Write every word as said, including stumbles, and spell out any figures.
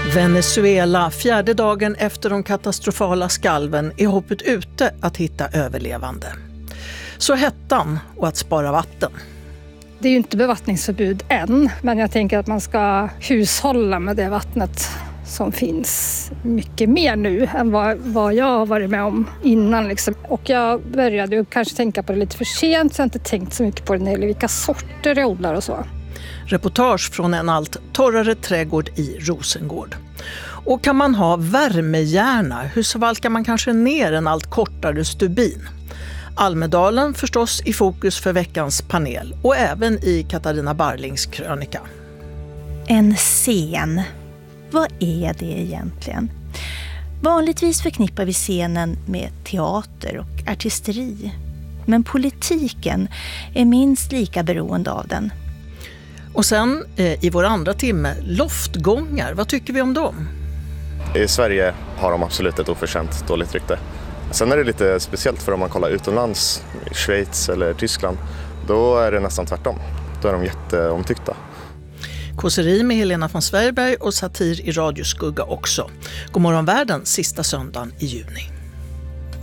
Venezuela, fjärde dagen efter de katastrofala skalven är hoppet ute att hitta överlevande. Så hettan och att spara vatten. Det är ju inte bevattningsförbud än, men jag tänker att man ska hushålla med det vattnet som finns mycket mer nu än vad, vad jag har varit med om innan. Liksom. Och jag började ju kanske tänka på det lite för sent, så jag har inte tänkt så mycket på det när det gäller vilka sorter jag odlar och så. Reportage från en allt torrare trädgård i Rosengård. Och kan man ha värmehjärna, hur svalkar man kanske ner en allt kortare stubin? Almedalen förstås i fokus för veckans panel och även i Katarina Barlings krönika. En scen. Vad är det egentligen? Vanligtvis förknippar vi scenen med teater och artisteri. Men politiken är minst lika beroende av den. Och sen eh, i vår andra timme, loftgångar. Vad tycker vi om dem? I Sverige har de absolut ett oförtjänt dåligt rykte. Sen är det lite speciellt för om man kollar utomlands, i Schweiz eller Tyskland, då är det nästan tvärtom. Då är de jätteomtyckta. Kåseri med Helena von Sverberg och satir i radioskugga också. God morgon världen, sista söndagen i juni.